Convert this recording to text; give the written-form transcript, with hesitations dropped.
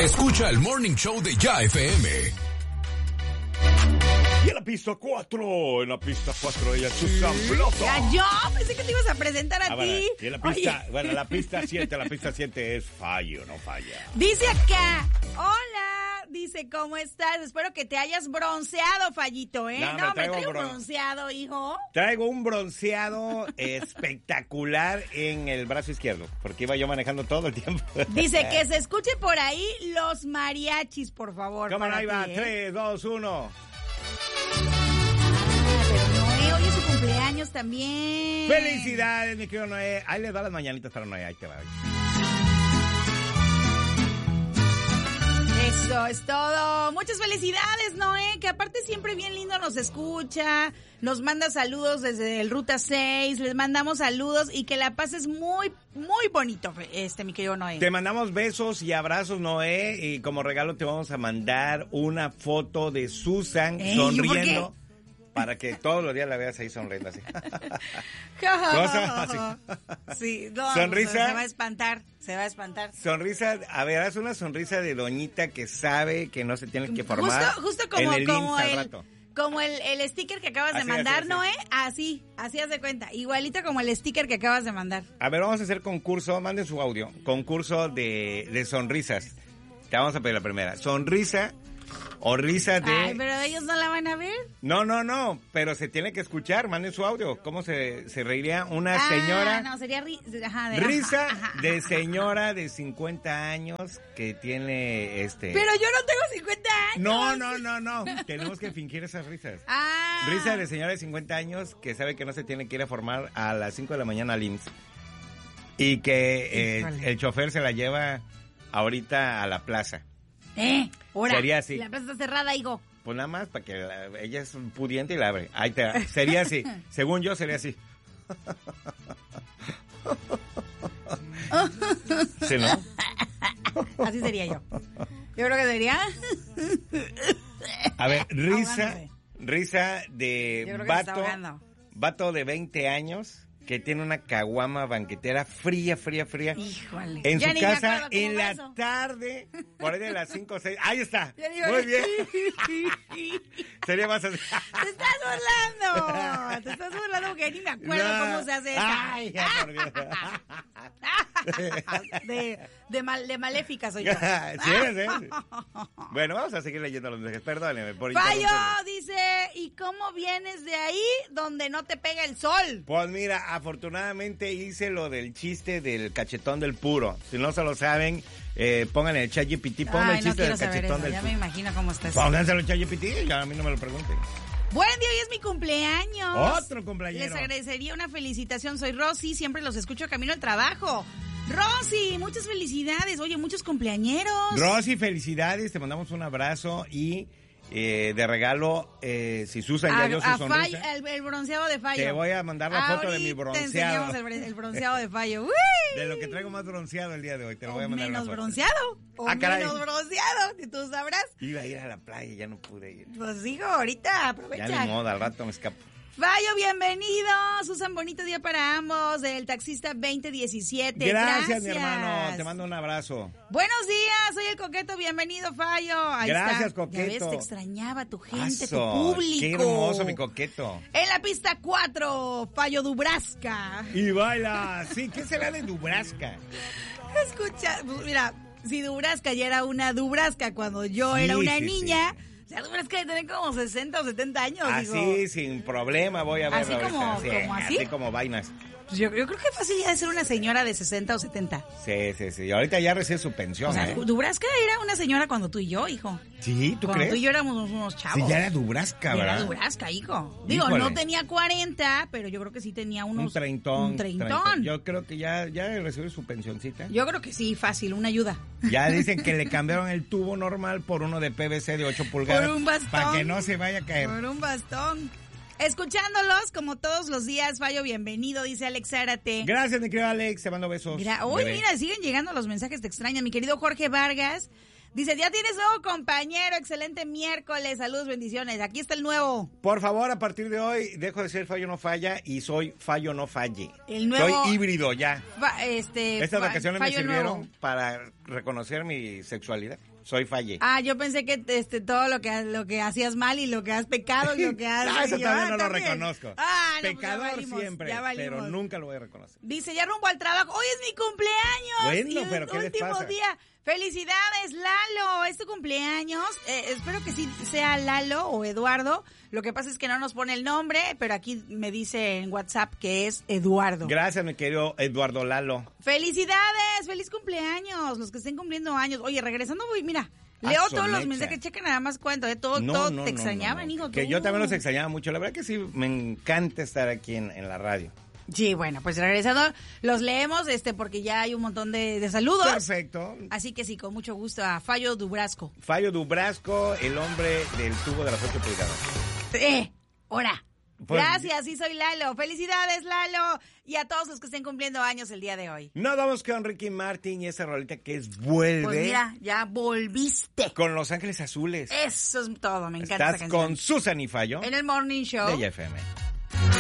Escucha el Morning Show de Ya FM. Y en la pista 4, ella Susan Bloto. Ya yo pensé que te ibas a presentar a ti. Bueno, y en la pista, bueno, la pista 7 es fallo, no falla. Dice acá, hola, dice, ¿cómo estás? Espero que te hayas bronceado, Fallito, ¿eh? No, No, me traigo traigo bronceado, hijo. Traigo un bronceado espectacular en el brazo izquierdo, porque iba yo manejando todo el tiempo. Dice que se escuche por ahí los mariachis, por favor. ¿Cómo no? Ahí va, ti, 3, 2, 1. Pero Noé, hoy es su cumpleaños también. ¡Felicidades, mi querido Noé! Ahí les da las mañanitas para Noé, ahí te va. Eso es todo. Muchas felicidades, Noé, que aparte siempre bien lindo nos escucha, nos manda saludos desde el Ruta 6, les mandamos saludos y que la pases muy, muy bonito, mi querido Noé. Te mandamos besos y abrazos, Noé, y como regalo te vamos a mandar una foto de Susan sonriendo. Para que todos los días la veas ahí sonriendo así. Cosa así. Sí, no, sonrisa. Se va a espantar, Sonrisa, a ver, haz una sonrisa de doñita que sabe que no se tiene que formar. Justo como, en como el sticker que acabas de mandar, Noé. Así haz de cuenta. Igualito como el sticker que acabas de mandar. A ver, vamos a hacer concurso, manden su audio. Concurso de sonrisas. Te vamos a pedir la primera. Sonrisa. O risa de... Ay, pero ellos no la van a ver. No, pero se tiene que escuchar, manden su audio. ¿Cómo se reiría una señora? No, sería risa de señora de 50 años que tiene Pero yo no tengo 50 años. No. Tenemos que fingir esas risas. Ah. Risa de señora de 50 años que sabe que no se tiene que ir a formar a las 5 de la mañana al IMSS. Y que el chofer se la lleva ahorita a la plaza. Ahora, sería así. La plaza está cerrada, hijo. Pues nada más para que ella es pudiente y la abre. Ahí te va. Sería así. Según yo, sería así. ¿Sí, no? Así sería yo. Yo creo que sería... A ver, risa de vato de 20 años que tiene una caguama banquetera fría. Híjole. En su casa, en la tarde, por ahí de las 5 o 6. Ahí está. Muy bien. Sería más así. Te estás burlando porque ni me acuerdo cómo se hace eso. Ay, ya por Dios. De maléfica soy yo. Sí. Bueno, vamos a seguir leyendo los mensajes. Perdóneme por Fallo dice, ¿y cómo vienes de ahí donde no te pega el sol? Pues mira, afortunadamente hice lo del chiste del cachetón del puro. Si no se lo saben, pongan el ChatGPT, pongan el chiste del cachetón del puro. Ya me imagino cómo está eso. Pónganselo el ChatGPT, ya a mí no me lo pregunten. Buen día, hoy es mi cumpleaños. Otro cumpleañero. Les agradecería una felicitación. Soy Rosy, siempre los escucho camino al trabajo. Rosy, muchas felicidades. Oye, muchos cumpleañeros. Rosy, felicidades. Te mandamos un abrazo y de regalo, si Susan ya dio su sonrisa. El bronceado de Fallo. Te voy a mandar la foto de mi bronceado. Te enseñamos el bronceado de Fallo. ¡Uy! De lo que traigo más bronceado el día de hoy. Te lo voy a mandar menos la foto. Bronceado. Menos bronceado, si tú sabrás. Iba a ir a la playa y ya no pude ir. Pues hijo, ahorita aprovecha. Ya ni modo, al rato me escapo. Fallo, bienvenido. Susan, bonito día para ambos. Del taxista 2017. Gracias, mi hermano. Te mando un abrazo. Buenos días, soy el Coqueto. Bienvenido, Fallo. Ahí Gracias, está. Coqueto. Ya ves, te extrañaba tu gente, tu público. Qué hermoso, mi Coqueto. En la pista 4, Fallo Dubrasca. Y baila. Sí, ¿qué será de Dubrasca? Escucha, pues mira, si Dubrasca ya era una Dubrasca cuando yo era una niña... Sí. O sea, Dubrasca debe tener como 60 o 70 años. Así, sin problema voy a verlo. Así como, sí, así. Así como vainas. Pues yo creo que fácil ya de ser una señora de 60 o 70. Sí. Ahorita ya recibe su pensión, O sea, Dubrasca era una señora cuando tú y yo, hijo. Sí, ¿tú cuando crees? Tú y yo éramos unos chavos. Sí, ya era Dubrasca, ¿verdad? Era Dubrasca, hijo. Digo, Híjole. no tenía 40, pero yo creo que sí tenía unos... Un treintón. Un treintón. Yo creo que ya recibe su pensioncita. Yo creo que sí, fácil, una ayuda. Ya dicen que le cambiaron el tubo normal por uno de PVC de 8 pulgadas. Por un bastón. Para que no se vaya a caer. Por un bastón. Escuchándolos como todos los días, Fallo, bienvenido, dice Alex Zárate. Gracias, mi querido Alex, te mando besos. Uy, mira, siguen llegando los mensajes, te extrañan. Mi querido Jorge Vargas Dice, ya tienes nuevo compañero, excelente miércoles, saludos, bendiciones. Aquí está el nuevo. Por favor, a partir de hoy, dejo de ser Fallo No Falla y soy Fallo No Falle. El nuevo... Soy híbrido ya. Estas vacaciones me sirvieron nuevo para reconocer mi sexualidad. Soy Falle. Yo pensé que todo lo que hacías mal y lo que has pecado y lo que has... No, eso todavía no lo también. reconozco. Pecador pues siempre, pero nunca lo voy a reconocer. Dice, ya rumbo al trabajo. Hoy es mi cumpleaños. Bueno, pero ¿qué les pasa? Último día. Felicidades, Lalo. Es tu cumpleaños. Espero que sí sea Lalo o Eduardo. Lo que pasa es que no nos pone el nombre, pero aquí me dice en WhatsApp que es Eduardo. Gracias, mi querido Eduardo Lalo. ¡Felicidades! ¡Feliz cumpleaños! Los que estén cumpliendo años. Oye, regresando, mira, leo todos los mensajes, chequen nada más cuánto, todo te extrañaban, hijo. Que yo también los extrañaba mucho. La verdad que sí, me encanta estar aquí en la radio. Sí, bueno, pues regresando, los leemos porque ya hay un montón de saludos. Perfecto. Así que sí, con mucho gusto a Fallo Dubrasco. Fallo Dubrasco, el hombre del tubo de las 8 pulgadas. ¡Hora! Pues, gracias, sí soy Lalo. ¡Felicidades, Lalo! Y a todos los que estén cumpliendo años el día de hoy. Nos vamos con Ricky Martin y esa rolita que es Vuelve. Pues mira, ya volviste. Con Los Ángeles Azules. Eso es todo, me encanta esa Estás canción. con Susan y Fallo. En el Morning Show. De FM.